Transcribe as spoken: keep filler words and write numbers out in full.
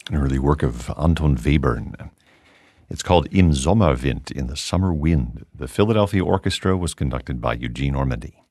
an early work of Anton Webern. It's called Im Sommerwind, in the Summer Wind. The Philadelphia Orchestra was conducted by Eugene Ormandy.